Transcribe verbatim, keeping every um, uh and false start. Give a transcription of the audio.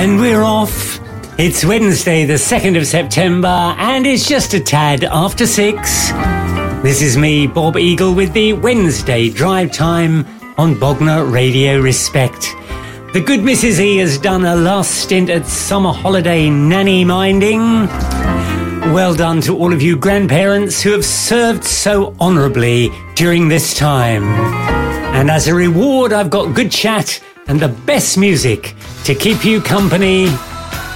And we're off. It's Wednesday, the second of September, and it's just a tad after six. This is me, Bob Eagle, with the Wednesday drive time on Bognor Radio Respect. The good Missus E has done a last stint at summer holiday nanny minding. Well done to all of you grandparents who have served so honourably during this time. And as a reward, I've got good chat and the best music to keep you company